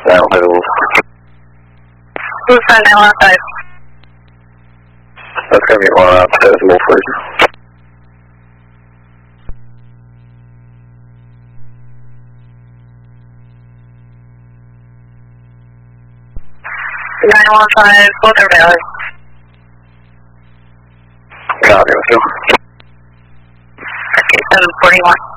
That'll hold. Who's on 915? That's going to be one up, says Wolford. 915, both are valid. Copy, let's go. Okay, 741.